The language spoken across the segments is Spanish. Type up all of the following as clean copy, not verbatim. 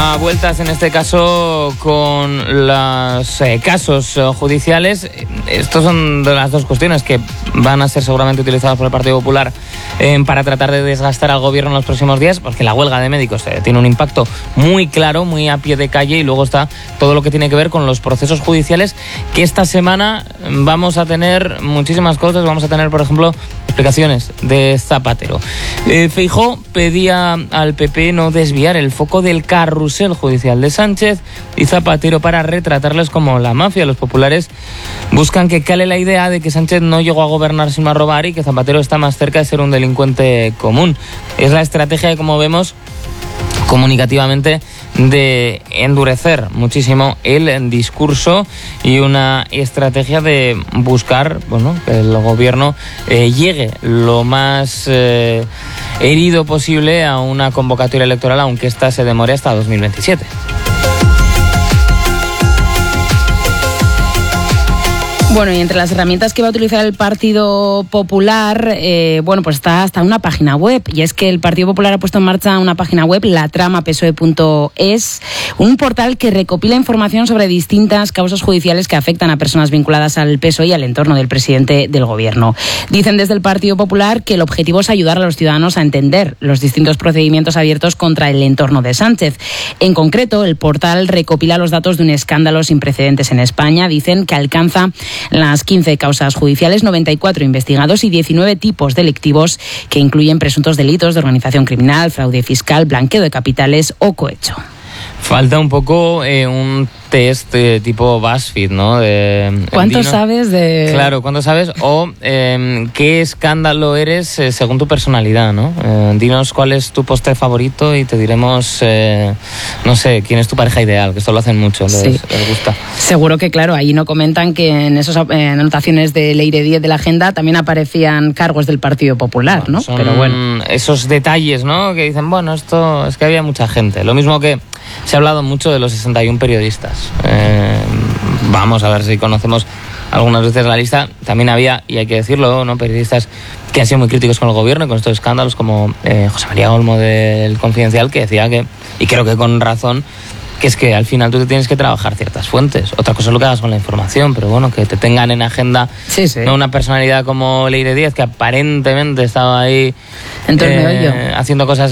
A vueltas en este caso con los casos judiciales. Estos son de las dos cuestiones que van a ser seguramente utilizadas por el Partido Popular para tratar de desgastar al gobierno en los próximos días, porque la huelga de médicos tiene un impacto muy claro, muy a pie de calle, y luego está todo lo que tiene que ver con los procesos judiciales, que esta semana vamos a tener muchísimas cosas. Vamos a tener, por ejemplo, explicaciones de Zapatero. Feijóo pedía al PP no desviar el foco del carrusel judicial de Sánchez y Zapatero para retratarles como la mafia. Los populares buscan que cale la idea de que Sánchez no llegó a gobernar sino a robar y que Zapatero está más cerca de ser un delincuente común. Es la estrategia de, como vemos, comunicativamente, de endurecer muchísimo el discurso y una estrategia de buscar, bueno, que el gobierno llegue lo más herido posible a una convocatoria electoral, aunque esta se demore hasta 2027. Bueno, y entre las herramientas que va a utilizar el Partido Popular, pues está hasta una página web. Y es que el Partido Popular ha puesto en marcha una página web, latramaPSOE.es, un portal que recopila información sobre distintas causas judiciales que afectan a personas vinculadas al PSOE y al entorno del presidente del gobierno. Dicen desde el Partido Popular que el objetivo es ayudar a los ciudadanos a entender los distintos procedimientos abiertos contra el entorno de Sánchez. En concreto, el portal recopila los datos de un escándalo sin precedentes en España. Dicen que alcanza las 15 causas judiciales, 94 investigados y 19 tipos delictivos que incluyen presuntos delitos de organización criminal, fraude fiscal, blanqueo de capitales o cohecho. Falta un poco un test tipo BuzzFeed, ¿no? ¿Cuánto sabes de...? Claro, ¿cuánto sabes? O qué escándalo eres según tu personalidad, ¿no? Dinos cuál es tu póster favorito y te diremos, no sé, quién es tu pareja ideal, que esto lo hacen mucho, les gusta. Seguro que, claro, ahí no comentan que en esas anotaciones de Leire 10 de la agenda también aparecían cargos del Partido Popular, ¿no? Son, pero bueno, esos detalles, ¿no? Que dicen, bueno, esto es que había mucha gente. Lo mismo que se ha hablado mucho de los 61 periodistas. Vamos a ver si conocemos algunas veces la lista. También había, y hay que decirlo, ¿no?, periodistas que han sido muy críticos con el gobierno y con estos escándalos, como José María Olmo del Confidencial, que decía que, y creo que con razón, que es que al final tú te tienes que trabajar ciertas fuentes. Otra cosa es lo que hagas con la información, pero bueno, que te tengan en agenda, ¿no?, una personalidad como Leire 10, que aparentemente estaba ahí haciendo cosas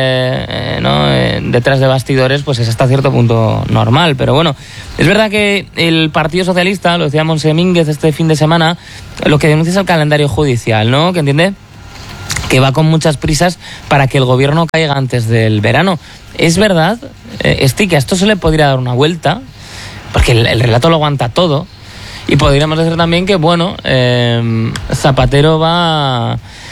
detrás de bastidores, pues es hasta cierto punto normal. Pero bueno, es verdad que el Partido Socialista, lo decía Montse Mínguez este fin de semana, lo que denuncia es el calendario judicial, ¿no?, que entiende que va con muchas prisas para que el gobierno caiga antes del verano. Es verdad, que a esto se le podría dar una vuelta, porque el relato lo aguanta todo, y podríamos decir también que, bueno, Zapatero va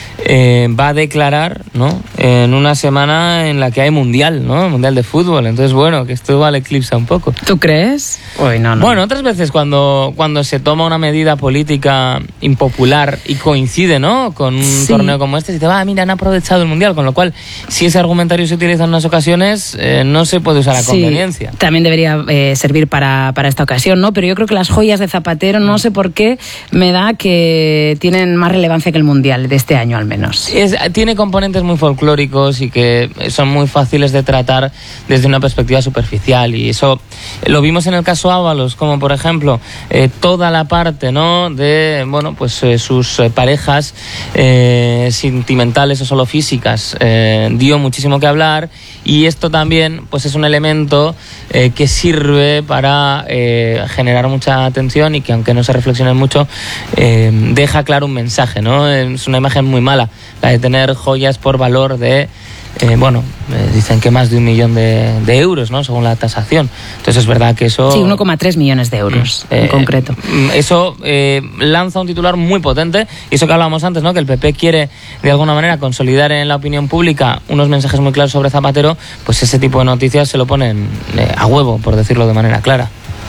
a declarar, ¿no?, en una semana en la que hay mundial, ¿no?, mundial de fútbol. Entonces, bueno, que esto le eclipsa un poco. ¿Tú crees? Uy, no. Bueno, otras veces cuando se toma una medida política impopular y coincide, ¿no?, con un torneo como este, se dice, mira, han aprovechado el mundial, con lo cual, si ese argumentario se utiliza en unas ocasiones, no se puede usar a conveniencia. También debería servir para esta ocasión, ¿no? Pero yo creo que las joyas de Zapatero, no sé por qué, me da que tienen más relevancia que el mundial de este año, al menos. Tiene componentes muy folclóricos y que son muy fáciles de tratar desde una perspectiva superficial, y eso lo vimos en el caso Ábalos, como por ejemplo toda la parte, ¿no?, de, bueno, pues sus parejas sentimentales o solo físicas dio muchísimo que hablar, y esto también pues es un elemento que sirve para generar mucha atención, y que aunque no se reflexione mucho, deja claro un mensaje, ¿no? Es una imagen muy mala la de tener joyas por valor de dicen que más de 1 millón de euros, ¿no?, según la tasación. Entonces es verdad que eso... Sí, 1,3 millones de euros en concreto. Eso lanza un titular muy potente, y eso que hablábamos antes, ¿no?, que el PP quiere de alguna manera consolidar en la opinión pública unos mensajes muy claros sobre Zapatero. Pues ese tipo de noticias se lo ponen a huevo, por decirlo de manera clara.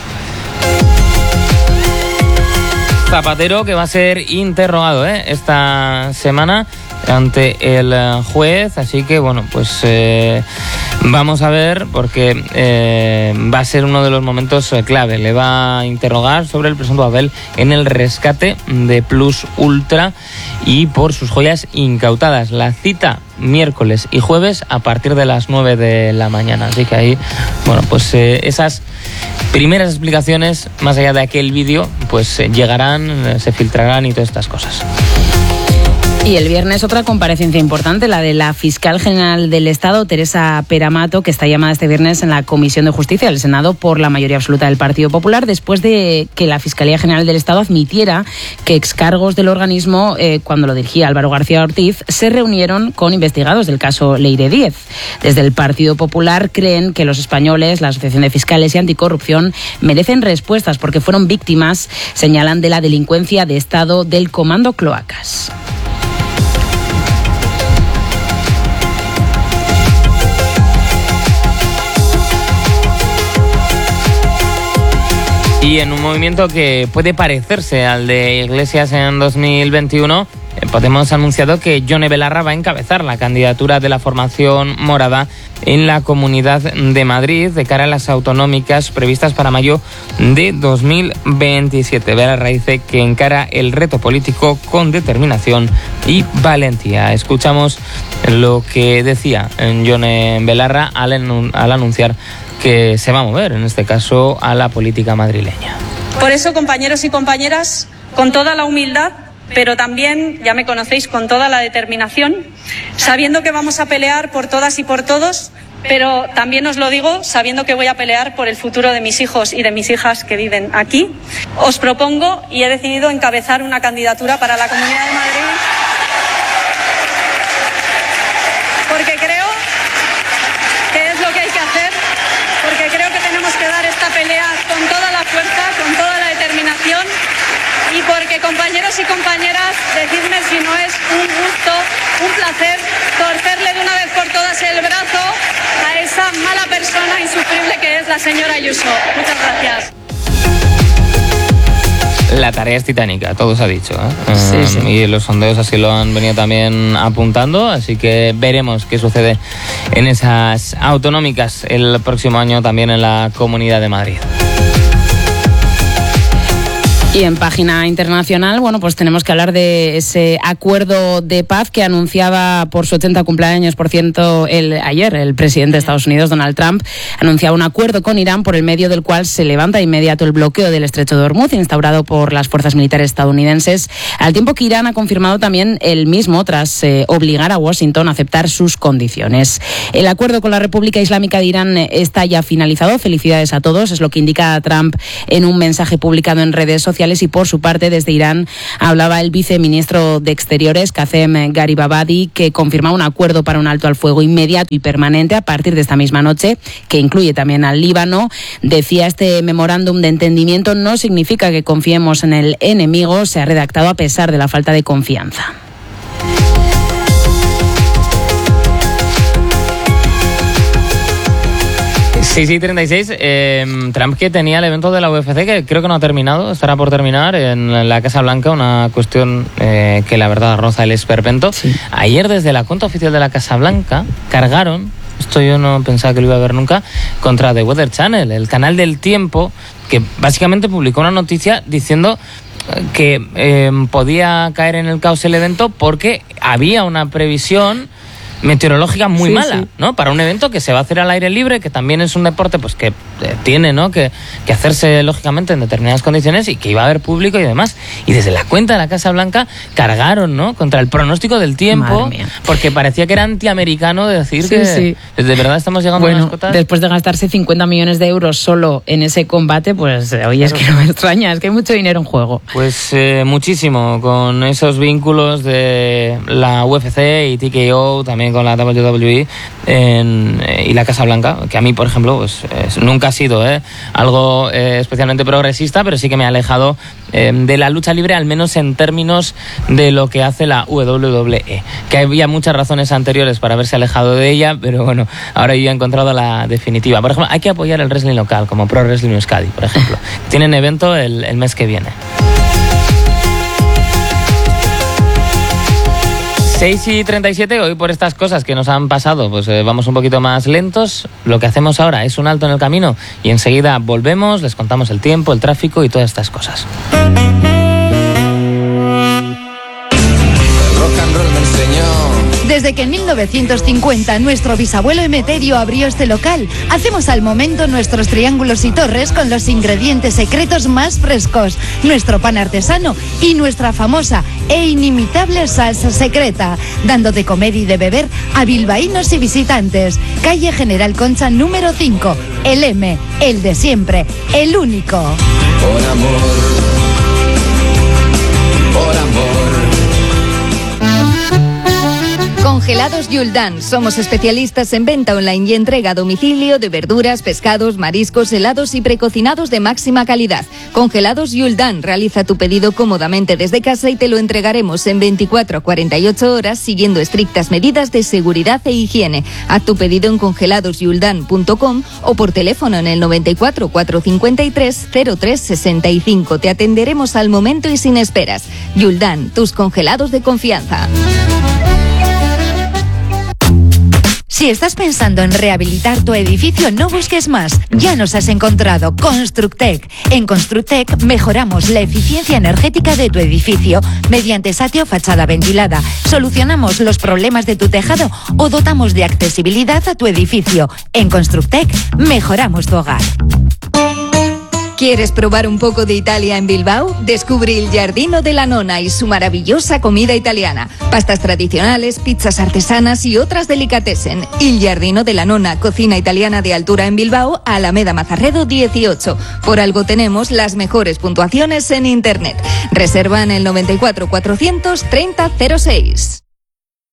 Zapatero, que va a ser interrogado esta semana ante el juez, así que bueno, pues vamos a ver, porque va a ser uno de los momentos clave. Le va a interrogar sobre el presunto papel en el rescate de Plus Ultra y por sus joyas incautadas. La cita miércoles y jueves a partir de las 9 de la mañana. Así que ahí, bueno, pues esas primeras explicaciones, más allá de aquel vídeo, pues llegarán, se filtrarán y todas estas cosas. Y el viernes otra comparecencia importante, la de la fiscal general del Estado, Teresa Peramato, que está llamada este viernes en la Comisión de Justicia del Senado por la mayoría absoluta del Partido Popular, después de que la Fiscalía General del Estado admitiera que excargos del organismo, cuando lo dirigía Álvaro García Ortiz, se reunieron con investigados del caso Leire Díez. Desde el Partido Popular creen que los españoles, la Asociación de Fiscales y Anticorrupción, merecen respuestas porque fueron víctimas, señalan, de la delincuencia de Estado del Comando Cloacas. Y en un movimiento que puede parecerse al de Iglesias en 2021, Podemos ha anunciado que Yone Belarra va a encabezar la candidatura de la formación morada en la Comunidad de Madrid de cara a las autonómicas previstas para mayo de 2027. Belarra dice que encara el reto político con determinación y valentía. Escuchamos lo que decía Yone Belarra al anunciar que se va a mover, en este caso, a la política madrileña. Por eso, compañeros y compañeras, con toda la humildad, pero también, ya me conocéis, con toda la determinación, sabiendo que vamos a pelear por todas y por todos, pero también os lo digo sabiendo que voy a pelear por el futuro de mis hijos y de mis hijas que viven aquí, os propongo y he decidido encabezar una candidatura para la Comunidad de Madrid, porque creo que es lo que hay que hacer, porque creo que tenemos que dar esta pelea con toda la fuerza, con toda la determinación, y porque, compañeros y compañeras, decidme si no es un gusto, un placer, torcerle de una vez por todas el brazo a esa mala persona insufrible que es la señora Ayuso. Muchas gracias. La tarea es titánica, todo se ha dicho, ¿eh? Sí. Y los sondeos así lo han venido también apuntando, así que veremos qué sucede en esas autonómicas el próximo año también en la Comunidad de Madrid. Y en página internacional, bueno, pues tenemos que hablar de ese acuerdo de paz que anunciaba por su 80 cumpleaños, ayer el presidente de Estados Unidos, Donald Trump, anunciaba un acuerdo con Irán por el medio del cual se levanta de inmediato el bloqueo del estrecho de Hormuz, instaurado por las fuerzas militares estadounidenses, al tiempo que Irán ha confirmado también el mismo tras obligar a Washington a aceptar sus condiciones. El acuerdo con la República Islámica de Irán está ya finalizado. Felicidades a todos, es lo que indica Trump en un mensaje publicado en redes sociales. Y por su parte, desde Irán hablaba el viceministro de Exteriores, Qasem Garibabadi, que confirma un acuerdo para un alto al fuego inmediato y permanente a partir de esta misma noche, que incluye también al Líbano. Decía, este memorándum de entendimiento no significa que confiemos en el enemigo, se ha redactado a pesar de la falta de confianza. Sí, 36. Trump, que tenía el evento de la UFC, que creo que no ha terminado, estará por terminar, en la Casa Blanca, una cuestión que la verdad roza el esperpento. Sí. Ayer, desde la cuenta oficial de la Casa Blanca, cargaron, esto yo no pensaba que lo iba a ver nunca, contra The Weather Channel, el canal del tiempo, que básicamente publicó una noticia diciendo que podía caer en el caos el evento porque había una previsión meteorológica muy mala, ¿no? Para un evento que se va a hacer al aire libre, que también es un deporte pues que tiene, ¿no?, que hacerse lógicamente en determinadas condiciones y que iba a haber público y demás. Y desde la cuenta de la Casa Blanca cargaron, ¿no?, contra el pronóstico del tiempo, porque parecía que era antiamericano decir que de verdad estamos llegando a unas cotas. Después de gastarse 50 millones de euros solo en ese combate, pues oye, es que no me extraña, es que hay mucho dinero en juego. Pues muchísimo, con esos vínculos de la UFC y TKO, también con la WWE y la Casa Blanca, que a mí, por ejemplo, pues nunca ha sido algo especialmente progresista, pero sí que me ha alejado de la lucha libre, al menos en términos de lo que hace la WWE, que había muchas razones anteriores para haberse alejado de ella, pero bueno, ahora yo he encontrado la definitiva. Por ejemplo, hay que apoyar el wrestling local, como Pro Wrestling Euskadi, por ejemplo. Tienen evento el mes que viene. 6:37, hoy por estas cosas que nos han pasado, pues vamos un poquito más lentos. Lo que hacemos ahora es un alto en el camino y enseguida volvemos, les contamos el tiempo, el tráfico y todas estas cosas. El rock and roll me enseñó Desde que en 1950 nuestro bisabuelo Emeterio abrió este local, hacemos al momento nuestros triángulos y torres con los ingredientes secretos más frescos, nuestro pan artesano y nuestra famosa e inimitable salsa secreta, dando de comer y de beber a bilbaínos y visitantes. Calle General Concha número 5, el M, el de siempre, el único. Por amor, por amor. Congelados Yuldan. Somos especialistas en venta online y entrega a domicilio de verduras, pescados, mariscos, helados y precocinados de máxima calidad. Congelados Yuldan. Realiza tu pedido cómodamente desde casa y te lo entregaremos en 24 a 48 horas siguiendo estrictas medidas de seguridad e higiene. Haz tu pedido en congeladosyuldan.com o por teléfono en el 94 453 0365. Te atenderemos al momento y sin esperas. Yuldan, tus congelados de confianza. Si estás pensando en rehabilitar tu edificio, no busques más. Ya nos has encontrado. Constructec. En Constructec mejoramos la eficiencia energética de tu edificio mediante satio o fachada ventilada. Solucionamos los problemas de tu tejado o dotamos de accesibilidad a tu edificio. En Constructec mejoramos tu hogar. ¿Quieres probar un poco de Italia en Bilbao? Descubre Il Giardino della Nonna y su maravillosa comida italiana. Pastas tradicionales, pizzas artesanas y otras delicatessen. Il Giardino della Nonna, cocina italiana de altura en Bilbao, Alameda Mazarredo 18. Por algo tenemos las mejores puntuaciones en Internet. Reserva en el 94 430 06.